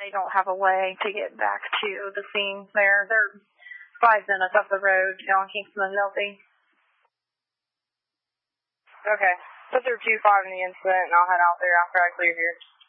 They don't have a way to get back to the scene there. They're 5 minutes up the road on Kingston and Milty. Okay. Put their 2-5 in the incident, and I'll head out there after I clear here.